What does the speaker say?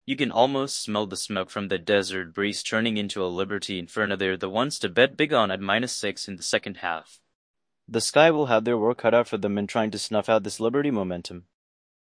You can almost smell the smoke from the desert breeze turning into a Liberty Inferno. They're the ones to bet big on at -6 in the second half. The Sky will have their work cut out for them in trying to snuff out this Liberty momentum.